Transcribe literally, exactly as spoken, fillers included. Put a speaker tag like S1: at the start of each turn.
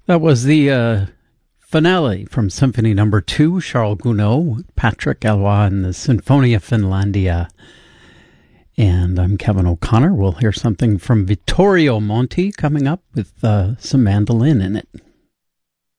S1: That was the uh, finale from Symphony Number Two, Charles Gounod, Patrick Eloy, and the Sinfonia Finlandia. And I'm Kevin O'Connor. We'll hear something from Vittorio Monti coming up with uh, some mandolin in it.